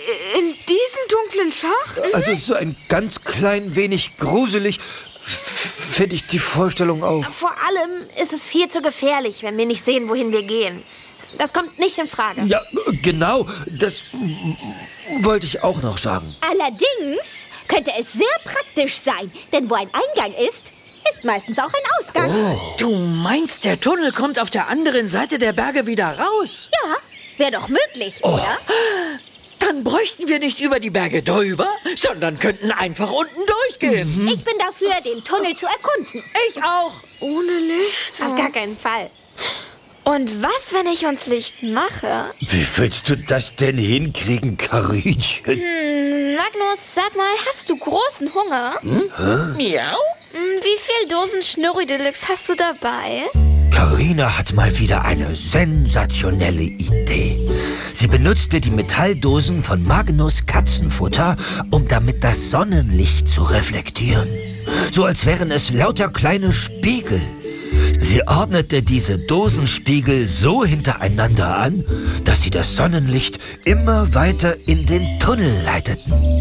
In diesem dunklen Schacht? Also so ein ganz klein wenig gruselig finde ich die Vorstellung auch. Vor allem ist es viel zu gefährlich, wenn wir nicht sehen, wohin wir gehen. Das kommt nicht in Frage. Ja, genau. Das wollte ich auch noch sagen. Allerdings könnte es sehr praktisch sein, denn wo ein Eingang ist meistens auch ein Ausgang. Oh. Du meinst, der Tunnel kommt auf der anderen Seite der Berge wieder raus? Ja, wäre doch möglich, oder? Dann bräuchten wir nicht über die Berge drüber, sondern könnten einfach unten durchgehen. Ich bin dafür, den Tunnel zu erkunden. Ich auch. Ohne Licht? Auf gar keinen Fall. Und was, wenn ich uns Licht mache? Wie willst du das denn hinkriegen, Karinchen? Magnus, sag mal, hast du großen Hunger? Miau? Wie viel Dosen Schnurri Deluxe hast du dabei? Carina hat mal wieder eine sensationelle Idee. Sie benutzte die Metalldosen von Magnus Katzenfutter, um damit das Sonnenlicht zu reflektieren. So als wären es lauter kleine Spiegel. Sie ordnete diese Dosenspiegel so hintereinander an, dass sie das Sonnenlicht immer weiter in den Tunnel leiteten.